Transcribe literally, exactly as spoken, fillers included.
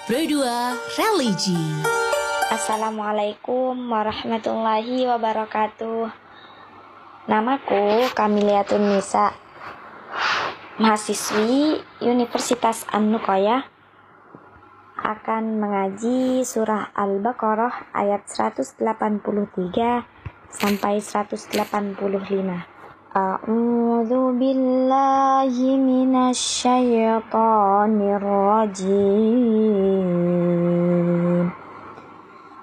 Pro dua Religi. Assalamualaikum warahmatullahi wabarakatuh. Namaku Kamiliatun Nisa, mahasiswi Universitas An-Nuqoyah, akan mengaji surah Al-Baqarah ayat seratus delapan puluh tiga sampai seratus delapan puluh lima. A'udzu billahi minasy syaithanir rajim.